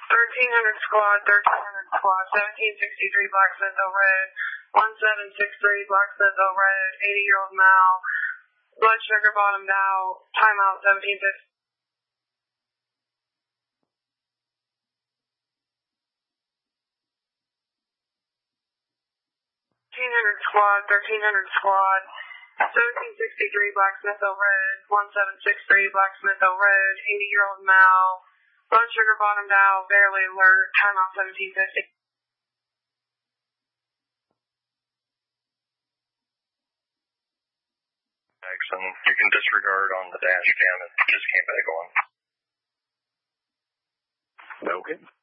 1300 squad, 1300 squad, 1763 Blacksmithville Road, 1763 Blacksmithville Road, 80-year-old male, blood sugar bottomed out, timeout 1750. Squad, 1300 squad, 1763 Blacksmithville Road, 1763 Blacksmithville Road, 80-year-old male, blood sugar bottomed out, barely alert, timeout 1750. And you can disregard on the dash cam, it just came back on. Okay.